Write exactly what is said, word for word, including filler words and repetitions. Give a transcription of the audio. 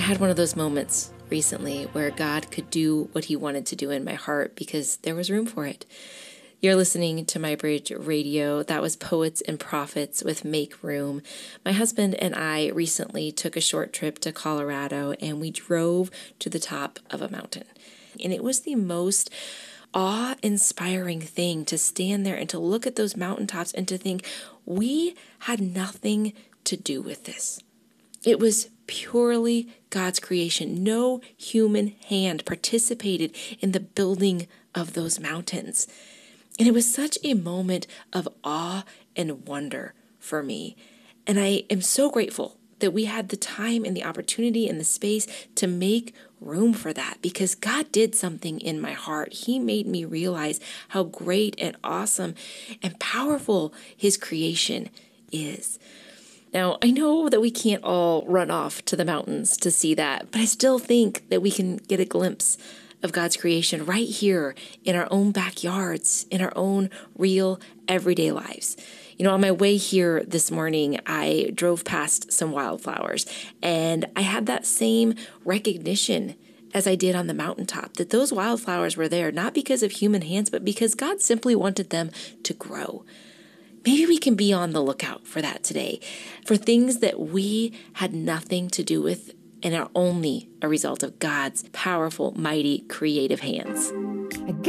had one of those moments recently where God could do what he wanted to do in my heart because there was room for it. You're listening to My Bridge Radio. That was Poets and Prophets with Make Room. My husband and I recently took a short trip to Colorado, and we drove to the top of a mountain. And it was the most awe-inspiring thing to stand there and to look at those mountaintops and to think, we had nothing to do with this. It was purely God's creation. No human hand participated in the building of those mountains. And it was such a moment of awe and wonder for me. And I am so grateful that we had the time and the opportunity and the space to make room for that, because God did something in my heart. He made me realize how great and awesome and powerful his creation is. Now, I know that we can't all run off to the mountains to see that, but I still think that we can get a glimpse of God's creation right here in our own backyards, in our own real everyday lives. You know, on my way here this morning, I drove past some wildflowers, and I had that same recognition as I did on the mountaintop, that those wildflowers were there not because of human hands, but because God simply wanted them to grow. Maybe we can be on the lookout for that today, for things that we had nothing to do with and are only a result of God's powerful, mighty, creative hands.